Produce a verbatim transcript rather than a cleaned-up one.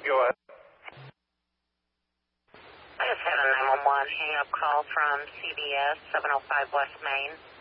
Go ahead. I just had a nine one one hang-up call from C B S, seven oh five West Main.